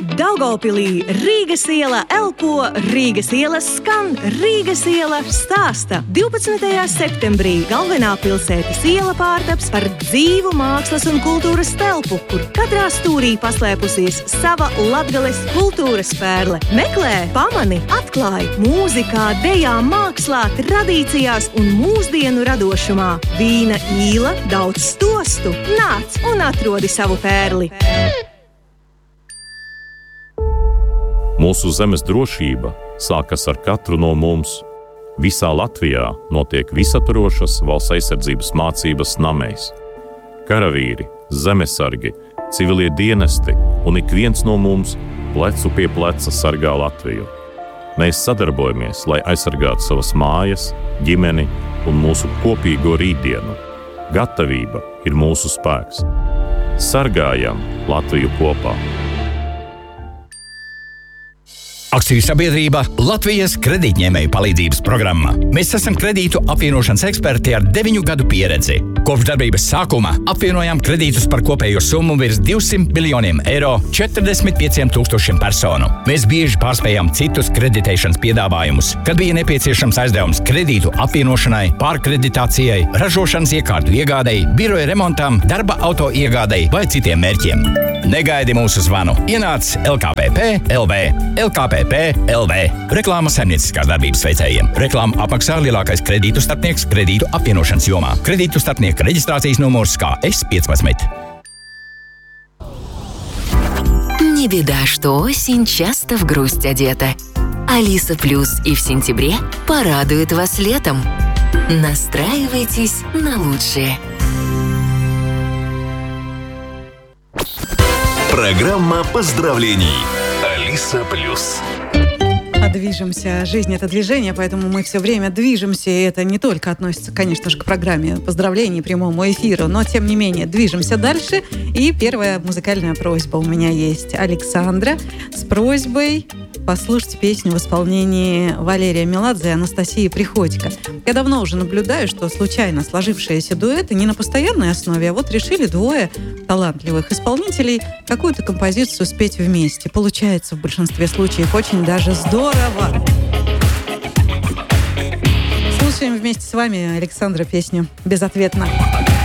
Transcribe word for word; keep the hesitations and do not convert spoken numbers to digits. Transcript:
Daugavpilī Rīgas iela elpo, Rīgas ielas skan, Rīgas iela stāsta. divpadsmitajā septembrī galvenā pilsētas iela pārtaps par dzīvu mākslas un kultūras telpu, kur katrā stūrī paslēpusies sava Latgales kultūras pērle. Meklē, pamani, atklāj mūzikā, dejā, mākslā, tradīcijās un mūsdienu radošumā. Vīna īla, daudz stostu. Nāc un atrodi savu pērli. Mūsu zemes drošība sākas ar katru no mums. Visā Latvijā notiek visaturošas valsts aizsardzības mācības namēs. Karavīri, zemesargi, civilie dienesti un ik viens no mums plecu pie pleca sargā Latviju. Mēs sadarbojamies, lai aizsargātu savas mājas, ģimeni un mūsu kopīgo rītdienu. Gatavība ir mūsu spēks. Sargājam Latviju kopā! Akciju sabiedrība Latvijas kredītņēmēju palīdzības programma. Mēs esam kredītu apvienošanas eksperti ar deviņu gadu pieredzi. Kopš darbības sākuma apvienojām kredītus par kopējo summu virs divsimt miljoniem eiro četrdesmit pieciem tūkstošiem personu. Mēs bieži pārspējām citus kreditēšanas piedāvājumus, kad bija nepieciešams aizdevums kredītu apvienošanai, pārkreditācijai, ražošanas iekārtu iegādei, biroja remontam, darba auto iegādei vai citiem mērķiem. Negaidi mūsu zvanu. Ienāc L K P P L V. L K P P L V. Reklāma saimnieciskās darbības veicējiem. Reklāmu apmaksā lielākais kredītu starpnieks kredītu apvienošanas jomā. Kredītu starpnieka reģistrācijas numurs K S пятнадцать. Не беда, что осень часто в грусть одета. Алиса Плюс и в сентябре порадует вас летом. Настраивайтесь на лучшее. Программа поздравлений. Алиса Плюс. А движемся. Жизнь — это движение, поэтому мы все время движемся, и это не только относится, конечно же, к программе поздравлений, прямому эфиру, но, тем не менее, движемся дальше. И первая музыкальная просьба у меня есть. Александра с просьбой послушать песню в исполнении Валерия Меладзе и Анастасии Приходько. Я давно уже наблюдаю, что случайно сложившиеся дуэты не на постоянной основе, а вот решили двое талантливых исполнителей какую-то композицию спеть вместе. Получается в большинстве случаев очень даже здорово. Слушаем вместе с вами, Александра, песню «Безответно».